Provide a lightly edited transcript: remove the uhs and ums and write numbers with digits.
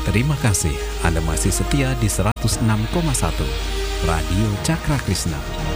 Terima kasih Anda masih setia di 106,1 Radio Cakra Krisna.